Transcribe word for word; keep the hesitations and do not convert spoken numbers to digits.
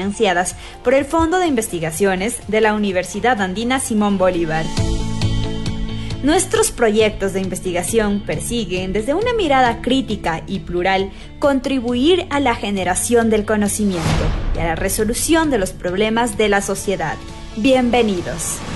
financiadas por el Fondo de Investigaciones de la Universidad Andina Simón Bolívar. Nuestros proyectos de investigación persiguen, desde una mirada crítica y plural, contribuir a la generación del conocimiento y a la resolución de los problemas de la sociedad. Bienvenidos.